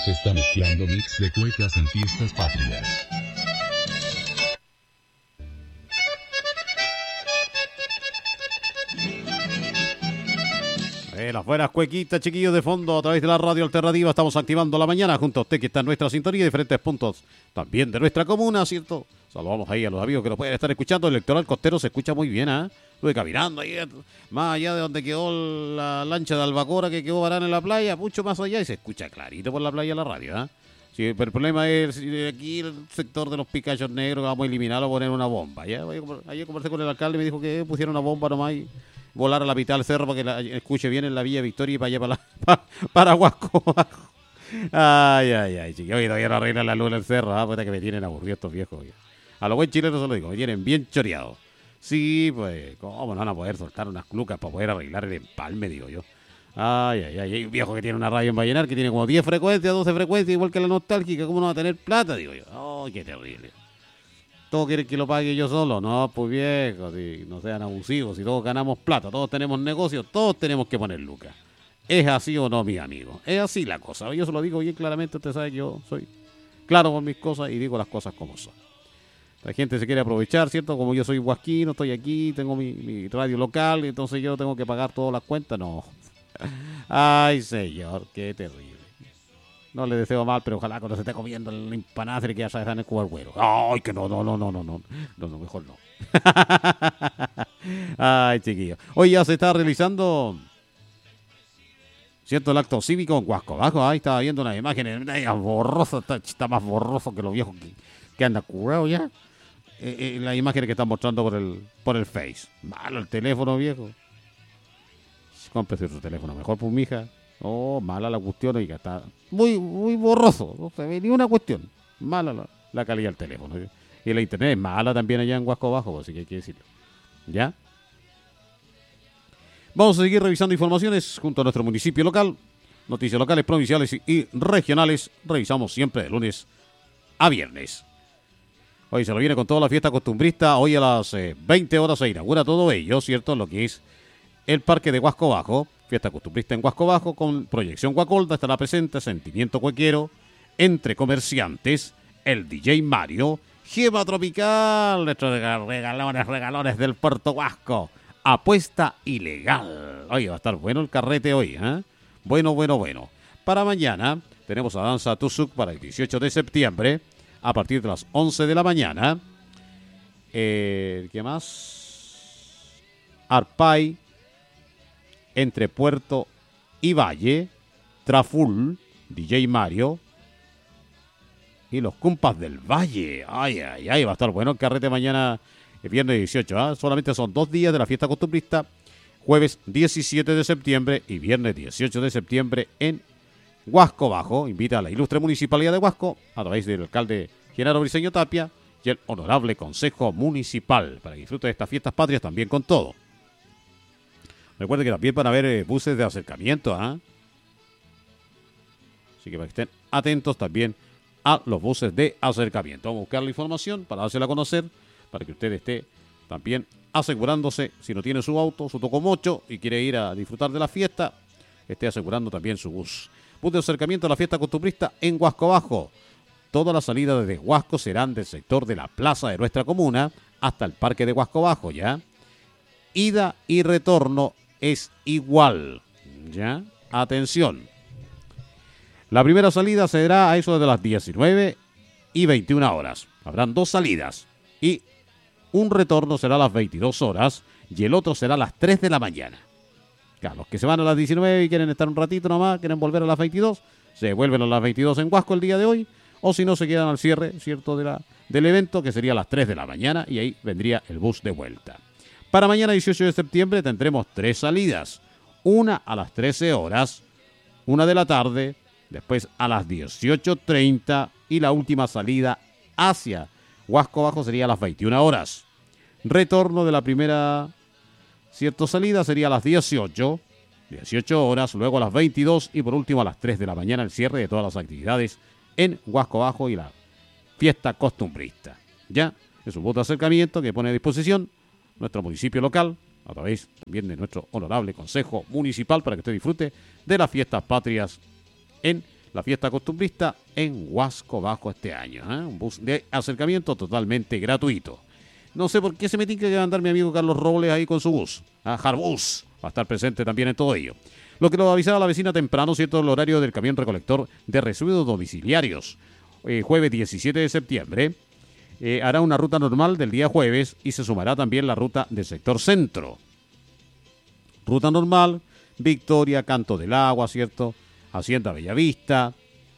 se está mezclando mix de cuecas en fiestas patrias. Las buenas cuequitas, chiquillos, de fondo a través de la radio alternativa. Estamos activando la mañana junto a usted que está en nuestra sintonía, diferentes puntos también de nuestra comuna, ¿cierto? Saludamos ahí a los amigos que nos pueden estar escuchando. El Litoral Costero se escucha muy bien, ¿ah? Estuve caminando ahí, más allá de donde quedó la lancha de Albacora que quedó varada en la playa, mucho más allá, y se escucha clarito por la playa la radio, ¿ah? Sí, pero el problema es aquí el sector de los picachos negros, vamos a eliminarlo, poner una bomba. ¿Ya? Ayer conversé con el alcalde y me dijo que pusieron una bomba nomás y volar a la mitad del cerro para que la escuche bien en la Villa Victoria y para allá para Huasco. Ay, chiquillos, todavía no arreglan la luz en el cerro, puta que me tienen aburrido estos viejos. Ya. A los buen chilenos se lo digo, me tienen bien choreado. Sí, pues, ¿cómo no van a poder soltar unas clucas para poder arreglar el empalme, digo yo? Hay un viejo que tiene una radio en Vallenar que tiene como 10 frecuencias, 12 frecuencias, igual que la nostálgica, ¿cómo no va a tener plata? Digo yo, qué terrible. ¿Todos quieren que lo pague yo solo? No, pues viejo, si no sean abusivos, si todos ganamos plata, todos tenemos negocios, todos tenemos que poner lucas. ¿Es así o no, mi amigo? Es así la cosa. Yo se lo digo bien claramente, usted sabe que yo soy claro con mis cosas y digo las cosas como son. La gente se quiere aprovechar, ¿cierto? Como yo soy huasquino, estoy aquí, tengo mi radio local, entonces yo tengo que pagar todas las cuentas. No. Ay, señor, qué terrible. No le deseo mal, pero ojalá cuando se esté comiendo el empanada se le quede en el cuerpo. Ay, que no, mejor no. Ay, chiquillo. Hoy ya se está realizando, ¿cierto? El acto cívico en Huasco Bajo. Ahí estaba viendo unas imágenes borrosas, está más borroso que los viejos que andan curados ya. Las imágenes que están mostrando por el Face. Malo el teléfono, viejo. Cómprese su teléfono mejor, pues, mija. Mala la cuestión, oiga, está muy borroso. No se ve ni una cuestión. Mala la calidad del teléfono. Y la internet es mala también allá en Huasco Bajo, así que hay que decirlo. ¿Ya? Vamos a seguir revisando informaciones junto a nuestro municipio local. Noticias locales, provinciales y regionales. Revisamos siempre de lunes a viernes. Hoy se lo viene con toda la fiesta costumbrista. Hoy a las 20 horas se inaugura todo ello, ¿cierto? Lo que es el Parque de Huasco Bajo. Fiesta costumbrista en Huasco Bajo con proyección Guacolda. Estará presente Sentimiento Cuequero, entre comerciantes, el DJ Mario, Gema Tropical, nuestros regalones del Puerto Huasco. Apuesta ilegal. Oye, va a estar bueno el carrete hoy, ¿eh? Bueno. Para mañana tenemos a Danza Tuzuk para el 18 de septiembre a partir de las 11 de la mañana. ¿Qué más? Arpay, entre Puerto y Valle, Traful, DJ Mario y los Cumpas del Valle. Ay, va a estar bueno el carrete mañana, el viernes 18. Solamente son 2 días de la fiesta costumbrista, jueves 17 de septiembre y viernes 18 de septiembre en Huasco Bajo. Invita a la ilustre Municipalidad de Huasco a través del alcalde Genaro Briceño Tapia y el honorable Consejo Municipal para que disfrute de estas fiestas patrias también con todo. Recuerden que también van a haber buses de acercamiento, Así que para que estén atentos también a los buses de acercamiento. Vamos a buscar la información para dársela a conocer, para que usted esté también asegurándose, si no tiene su auto, su tocomocho y quiere ir a disfrutar de la fiesta, esté asegurando también su bus. Bus de acercamiento a la fiesta costumbrista en Huasco Bajo. Todas las salidas desde Huasco serán del sector de la plaza de nuestra comuna hasta el parque de Huasco Bajo, ¿ya? Ida y retorno es igual, ¿ya? Atención. La primera salida será a eso de las 19 y 21 horas. Habrán 2 salidas y un retorno será a las 22 horas y el otro será a las 3 de la mañana. Claro, los que se van a las 19 y quieren estar un ratito nomás, quieren volver a las 22, se vuelven a las 22 en Huasco el día de hoy, o si no se quedan al cierre, ¿cierto?, del evento, que sería a las 3 de la mañana, y ahí vendría el bus de vuelta. Para mañana 18 de septiembre tendremos 3 salidas, una a las 13 horas, una de la tarde, después a las 18:30 y la última salida hacia Huasco Bajo sería a las 21 horas. Retorno de la primera, salida sería a las 18 horas, luego a las 22 y por último a las 3 de la mañana el cierre de todas las actividades en Huasco Bajo y la fiesta costumbrista. Ya, es un voto de acercamiento que pone a disposición nuestro municipio local, a través también de nuestro honorable Consejo Municipal, para que usted disfrute de las fiestas patrias en la fiesta costumbrista en Huasco Bajo este año. Un bus de acercamiento totalmente gratuito. No sé por qué se me tiene que mandar mi amigo Carlos Robles ahí con su bus. Jarbus va a estar presente también en todo ello. Lo que lo avisaba la vecina temprano, ¿cierto? El horario del camión recolector de residuos domiciliarios. Jueves 17 de septiembre. Hará una ruta normal del día jueves y se sumará también la ruta del sector centro. Ruta normal, Victoria, Canto del Agua, ¿cierto? Hacienda Bellavista,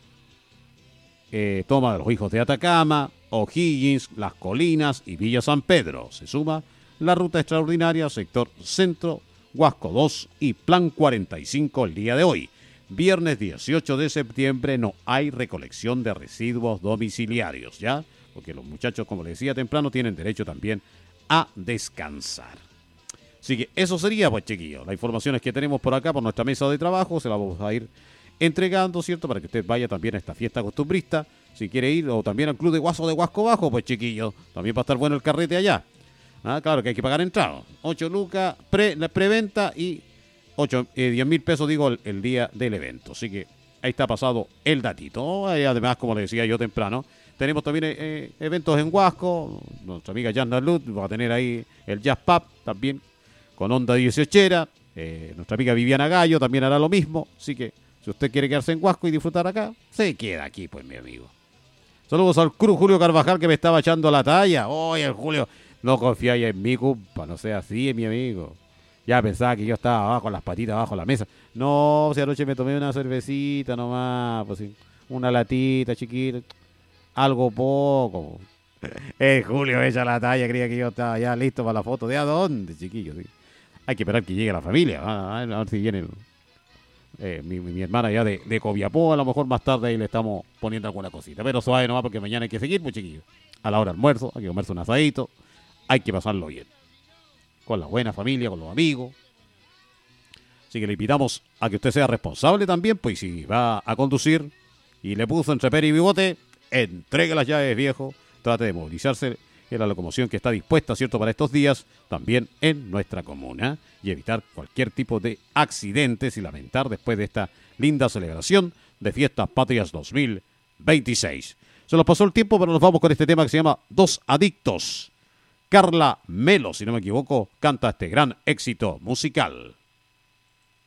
Toma de los Hijos de Atacama, O'Higgins, Las Colinas y Villa San Pedro. Se suma la ruta extraordinaria, sector centro, Huasco 2 y Plan 45 el día de hoy. Viernes 18 de septiembre no hay recolección de residuos domiciliarios, ¿ya? Porque los muchachos, como les decía temprano, tienen derecho también a descansar. Así que eso sería, pues, chiquillos, las informaciones que tenemos por acá, por nuestra mesa de trabajo, se las vamos a ir entregando, ¿cierto? Para que usted vaya también a esta fiesta costumbrista, si quiere ir, o también al Club de Guaso de Huasco Bajo, pues, chiquillos, también va a estar bueno el carrete allá. Claro que hay que pagar entrada. 8 lucas la preventa y 10.000 pesos, digo, el día del evento. Así que ahí está pasado el datito. Y además, como le decía yo temprano, tenemos también eventos en Huasco. Nuestra amiga Yanda Lut va a tener ahí el Jazz Pub también con onda 18era. Nuestra amiga Viviana Gallo también hará lo mismo. Así que si usted quiere quedarse en Huasco y disfrutar acá, se queda aquí, pues, mi amigo. Saludos al Cruz Julio Carvajal, que me estaba echando la talla. Oye, el Julio, no confiáis en mí, compa, no sea así, mi amigo. Ya pensaba que yo estaba abajo, las patitas abajo de la mesa. No, si anoche me tomé una cervecita nomás, pues sí, una latita chiquita, algo poco. Julio echa la talla, creía que yo estaba ya listo para la foto. ¿De a dónde, chiquillo? Sí. Hay que esperar que llegue la familia, a ver si viene mi hermana ya de Copiapó, a lo mejor más tarde ahí le estamos poniendo alguna cosita. Pero suave nomás porque mañana hay que seguir, pues, chiquillos. A la hora del almuerzo, hay que comerse un asadito, hay que pasarlo bien. Con la buena familia, con los amigos. Así que le invitamos a que usted sea responsable también, pues si va a conducir y le puso entre pera y bigote, entregue las llaves, viejo. Trate de movilizarse en la locomoción que está dispuesta, ¿cierto?, para estos días, también en nuestra comuna, y evitar cualquier tipo de accidentes y lamentar después de esta linda celebración de Fiestas Patrias 2026. Se nos pasó el tiempo, pero nos vamos con este tema que se llama Dos Adictos. Carla Melo, si no me equivoco, canta este gran éxito musical.